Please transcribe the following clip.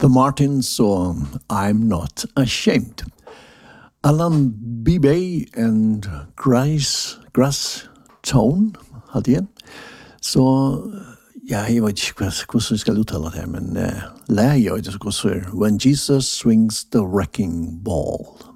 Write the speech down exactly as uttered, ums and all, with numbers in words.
The Martins og I'm Not Ashamed. Alan Bibey and Grace, Grass Tone, hadde jeg. Så, ja, jeg vet ikke hvordan jeg skal uttale det her, men uh, lærer jeg det så godt så er When Jesus Swings the Wrecking Ball.